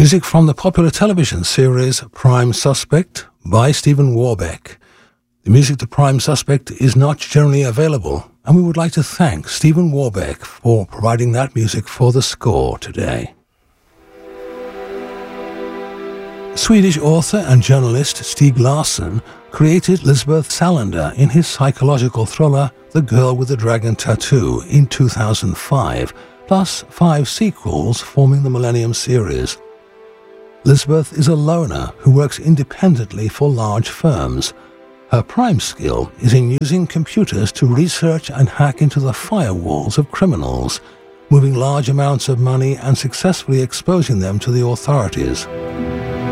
Music from the popular television series Prime Suspect by Stephen Warbeck. The music to Prime Suspect is not generally available, and we would like to thank Stephen Warbeck for providing that music for the score today. Swedish author and journalist Stieg Larsson created Lisbeth Salander in his psychological thriller The Girl with the Dragon Tattoo in 2005, plus 5 sequels forming the Millennium series. Lisbeth is a loner who works independently for large firms. Her prime skill is in using computers to research and hack into the firewalls of criminals, moving large amounts of money and successfully exposing them to the authorities.